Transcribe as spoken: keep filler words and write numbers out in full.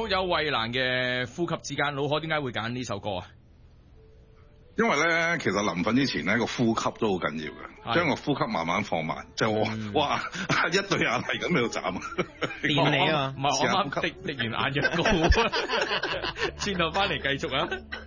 好，有衛蘭嘅呼吸之間，老可點解會揀呢首歌啊？ 因為咧，其實臨瞓之前咧個呼吸都好緊要嘅，將個呼吸慢慢放慢，就我、嗯、哇一對眼係咁喺度眨啊！ 練你啊， 唔係我啱啱滴滴完眼藥膏，轉頭翻嚟繼續啊！